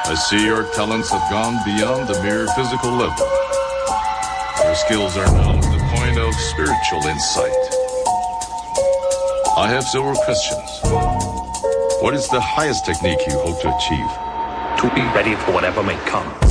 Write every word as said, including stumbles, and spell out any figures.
I see your talents have gone beyond the mere physical level. Your skills are now at the point of spiritual insight. I have several questions. What is the highest technique you hope to achieve? To be ready for whatever may come.